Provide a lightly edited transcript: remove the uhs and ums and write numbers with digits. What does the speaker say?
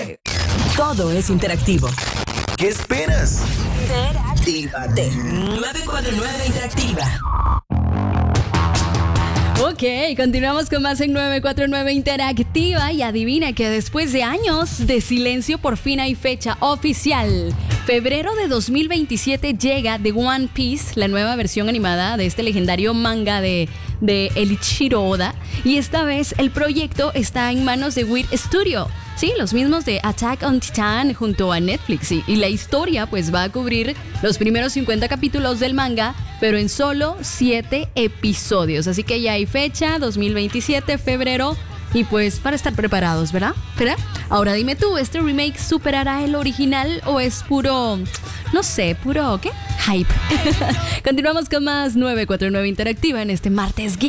Todo es interactivo. ¿Qué esperas? Interactívate. 949 Interactiva. Ok, continuamos con más en 949 Interactiva y adivina que después de años de silencio por fin hay fecha oficial. Febrero de 2027 llega The One Piece, la nueva versión animada de este legendario manga de Eiichiro Oda, y esta vez el proyecto está en manos de Weird Studio. Sí, los mismos de Attack on Titan junto a Netflix. Y la historia pues va a cubrir los primeros 50 capítulos del manga, pero en solo 7 episodios. Así que ya hay fecha, 2027, febrero. Y pues para estar preparados, ¿verdad? Ahora dime tú, ¿este remake superará el original o es puro, no sé, puro, ¿qué? Hype. Continuamos con más 949 Interactiva en este martes geek.